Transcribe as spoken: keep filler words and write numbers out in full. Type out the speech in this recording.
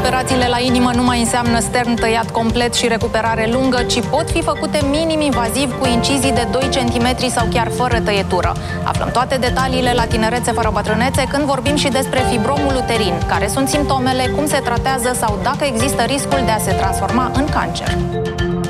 Operațiile la inimă nu mai înseamnă stern tăiat complet și recuperare lungă, ci pot fi făcute minim-invaziv cu incizii de doi centimetri sau chiar fără tăietură. Aflăm toate detaliile la Tinerețe fără bătrânețe când vorbim și despre fibromul uterin, care sunt simptomele, cum se tratează sau dacă există riscul de a se transforma în cancer.